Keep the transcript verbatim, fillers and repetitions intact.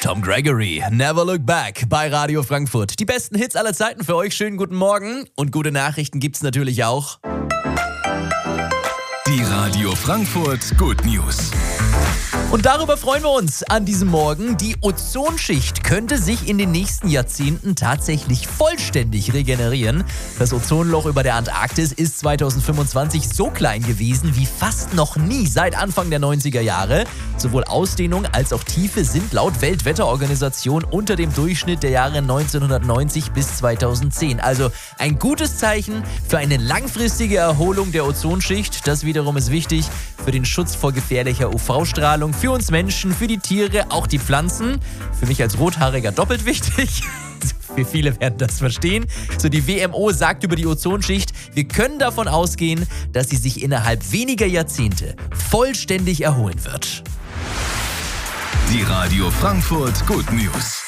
Tom Gregory, Never Look Back bei Radio Frankfurt. Die besten Hits aller Zeiten für euch. Schönen guten Morgen und gute Nachrichten gibt's natürlich auch. Die Radio Frankfurt Good News. Und darüber freuen wir uns an diesem Morgen. Die Ozonschicht könnte sich in den nächsten Jahrzehnten tatsächlich vollständig regenerieren. Das Ozonloch über der Antarktis ist zweitausendfünfundzwanzig so klein gewesen wie fast noch nie seit Anfang der neunziger Jahre. Sowohl Ausdehnung als auch Tiefe sind laut Weltwetterorganisation unter dem Durchschnitt der Jahre neunzehnhundertneunzig bis zweitausendzehn. Also ein gutes Zeichen für eine langfristige Erholung der Ozonschicht. Das wiederum ist wichtig für den Schutz vor gefährlicher U V-Strahlung, für uns Menschen, für die Tiere, auch die Pflanzen. Für mich als Rothaariger doppelt wichtig. Für viele werden das verstehen. So, die W M O sagt über die Ozonschicht, wir können davon ausgehen, dass sie sich innerhalb weniger Jahrzehnte vollständig erholen wird. Die Radio Frankfurt Good News.